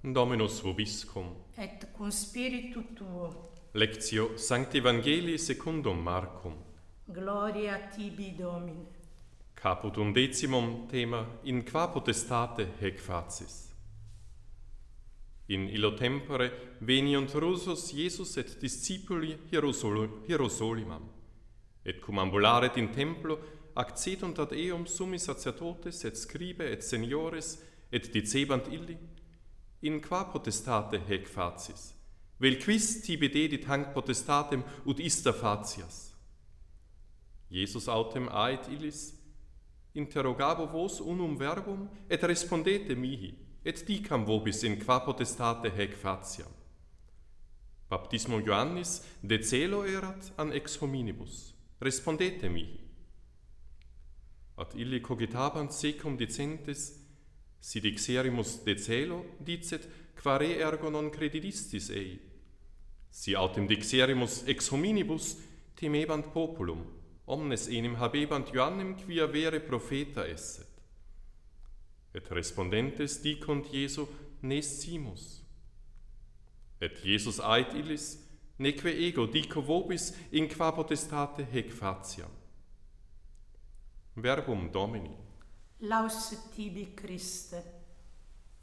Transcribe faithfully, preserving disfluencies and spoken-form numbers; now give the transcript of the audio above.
Dominus vobiscum. Et cum spiritu tuo. Lectio Sancti Evangelii secundum Marcum. Gloria tibi, Domine. Caput undecimum thema in qua potestate haec facis. In illo tempore veniunt rusus Iesus et discipuli Hierosol- Hierosolimam, et cum ambularet in templo accedunt ad eum summi sacerdotes et scribe et seniores et dicebant illi, in qua potestate haec facis, vel quis tibi dedit hanc potestatem ut ista facias? Iesus autem ait illis, interrogabo vos unum verbum et respondete mihi, et dicam vobis in qua potestate haec faciam. Baptismo Ioannis de celo erat an ex hominibus, respondete mihi. Ad illi cogitabant secum dicentes, si dixerimus de celo, dicet, quare ergo non credidistis ei. Si autem dixerimus ex hominibus, timebant populum, omnes enim habebant Ioannem quia vere profeta esset. Et respondentes dicunt Iesu, nescimus. Et Iesus ait illis, neque ego dico vobis in qua potestate haec faciam. Verbum Domini. Laus tibi, Christe.